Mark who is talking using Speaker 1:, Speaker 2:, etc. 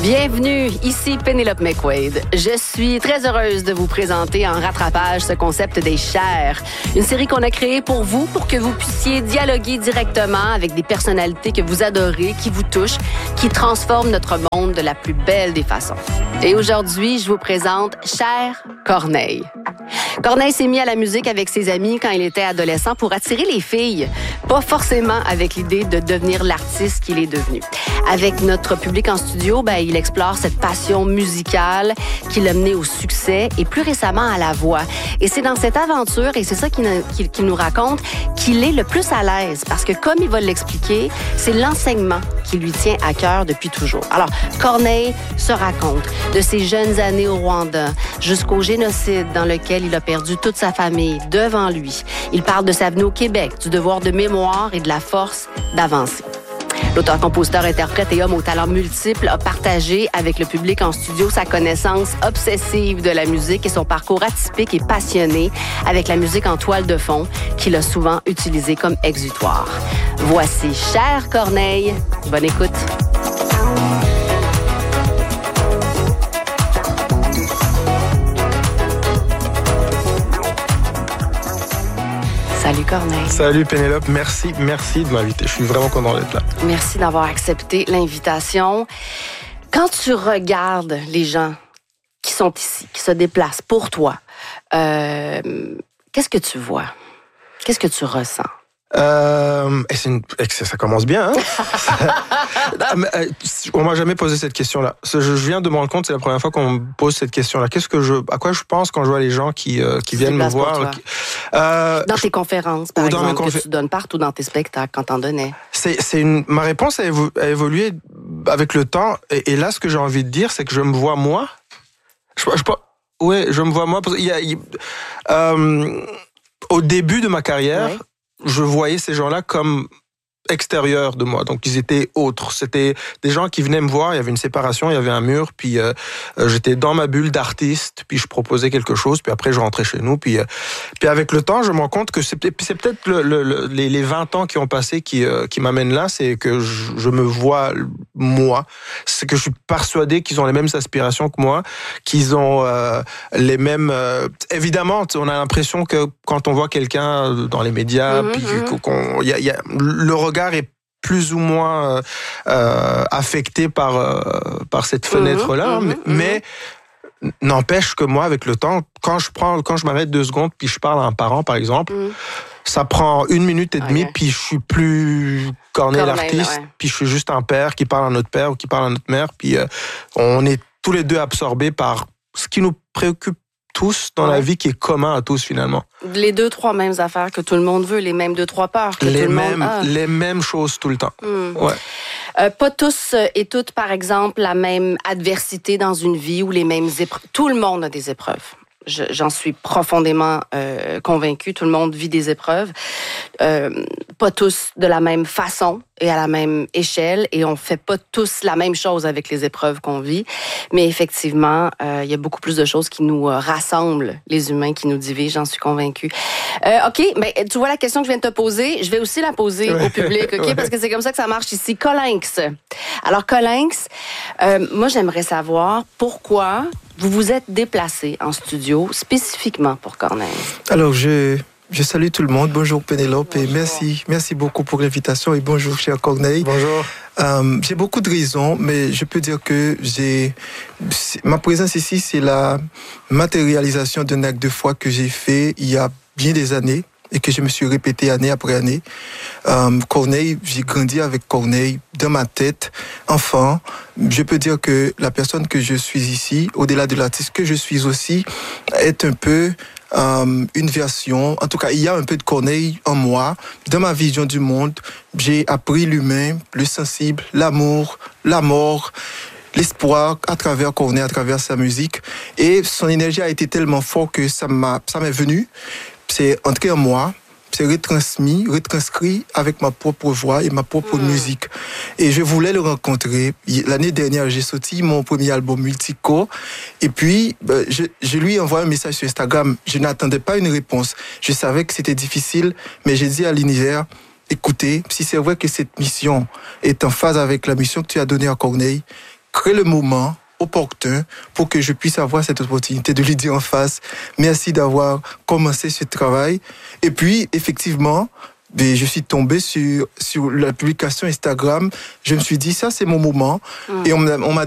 Speaker 1: Bienvenue, ici Pénélope McQuaid. Je suis très heureuse de vous présenter en rattrapage ce concept des chairs. Une série qu'on a créée pour vous, pour que vous puissiez dialoguer directement avec des personnalités que vous adorez, qui vous touchent, qui transforment notre monde de la plus belle des façons. Et aujourd'hui, je vous présente Cher Corneille. Corneille s'est mis à la musique avec ses amis quand il était adolescent pour attirer les filles, pas forcément avec l'idée de devenir l'artiste qu'il est devenu. Avec notre public en studio, il explore cette passion musicale qui l'a mené au succès et plus récemment à la voix. Et c'est dans cette aventure, et c'est ça qu'il nous raconte, qu'il est le plus à l'aise parce que, comme il va l'expliquer, c'est l'enseignement qui lui tient à cœur depuis toujours. Alors, Corneille se raconte de ses jeunes années au Rwanda jusqu'au génocide dans lequel il a perdu toute sa famille devant lui. Il parle de sa venue au Québec, du devoir de mémoire et de la force d'avancer. L'auteur, compositeur, interprète et homme aux talents multiples a partagé avec le public en studio sa connaissance obsessive de la musique et son parcours atypique et passionné avec la musique en toile de fond qu'il a souvent utilisée comme exutoire. Voici Cher Corneille. Bonne écoute. Salut Corneille.
Speaker 2: Salut Pénélope, merci de m'inviter. Je suis vraiment content d'être là.
Speaker 1: Merci d'avoir accepté l'invitation. Quand tu regardes les gens qui sont ici, qui se déplacent pour toi, qu'est-ce que tu vois? Qu'est-ce que tu ressens?
Speaker 2: Ça commence bien, hein? On m'a jamais posé cette question-là. Je viens de me rendre compte, c'est la première fois qu'on me pose cette question-là. À quoi je pense quand je vois les gens qui viennent me voir?
Speaker 1: Dans tes conférences, par exemple, que tu donnes partout dans tes spectacles, quand t'en donnais.
Speaker 2: Ma réponse a évolué avec le temps. Et là, ce que j'ai envie de dire, c'est que je me vois moi. Je me vois moi. Au début de ma carrière, ouais, je voyais ces gens-là comme extérieurs de moi, donc ils étaient autres. C'était des gens qui venaient me voir, il y avait une séparation, il y avait un mur, puis j'étais dans ma bulle d'artiste, puis je proposais quelque chose, puis après je rentrais chez nous, puis avec le temps, je me rends compte que c'est peut-être les 20 ans qui ont passé qui m'amènent là, c'est que je me vois moi, c'est que je suis persuadé qu'ils ont les mêmes aspirations que moi, qu'ils ont les mêmes... évidemment, on a l'impression que quand on voit quelqu'un dans les médias, puis le regard est plus ou moins affecté par cette fenêtre-là, mais n'empêche que moi, avec le temps, quand je m'arrête 2 secondes puis je parle à un parent, par exemple, ça prend 1 minute et demie, puis je suis plus Corneille l'artiste, puis je suis juste un père qui parle à notre père ou qui parle à notre mère, puis on est tous les deux absorbés par ce qui nous préoccupe tous dans la vie, qui est commun à tous finalement.
Speaker 1: Les 2-3 mêmes affaires que tout le monde veut, les mêmes 2-3 peurs que tout le monde a.
Speaker 2: Les mêmes choses tout le temps. Ouais.
Speaker 1: Pas tous et toutes, par exemple, la même adversité dans une vie ou les mêmes épreuves. Tout le monde a des épreuves. J'en suis profondément convaincue. Tout le monde vit des épreuves. Pas tous de la même façon et à la même échelle. Et on fait pas tous la même chose avec les épreuves qu'on vit. Mais effectivement, il y a beaucoup plus de choses qui nous rassemblent, les humains, qui nous divisent. J'en suis convaincue. OK, tu vois la question que je viens de te poser. Je vais aussi la poser au public, OK? Parce que c'est comme ça que ça marche ici. Colinx. Alors, Colinx, moi, j'aimerais savoir pourquoi vous vous êtes déplacé en studio spécifiquement pour Corneille.
Speaker 3: Alors, je salue tout le monde. Bonjour Pénélope, et merci beaucoup pour l'invitation, et bonjour cher Corneille.
Speaker 2: Bonjour.
Speaker 3: J'ai beaucoup de raisons, mais je peux dire que ma présence ici, c'est la matérialisation d'un acte de foi que j'ai fait il y a bien des années et que je me suis répété année après année. Corneille, j'ai grandi avec Corneille dans ma tête, enfant. Je peux dire que la personne que je suis ici, au-delà de l'artiste que je suis aussi, est un peu une version, en tout cas, il y a un peu de Corneille en moi. Dans ma vision du monde, j'ai appris l'humain, le sensible, l'amour, la mort, l'espoir à travers Corneille, à travers sa musique. Et son énergie a été tellement forte que ça m'est venu. C'est entré en moi, c'est retranscrit avec ma propre voix et ma propre musique. Et je voulais le rencontrer. L'année dernière, j'ai sorti mon premier album Multico. Et puis, je lui ai envoyé un message sur Instagram. Je n'attendais pas une réponse. Je savais que c'était difficile, mais j'ai dit à l'univers, écoutez, si c'est vrai que cette mission est en phase avec la mission que tu as donnée à Corneille, crée le moment opportun pour que je puisse avoir cette opportunité de lui dire en face merci d'avoir commencé ce travail. Et puis effectivement, je suis tombé sur la publication Instagram. Je me suis dit ça c'est mon moment et on m'a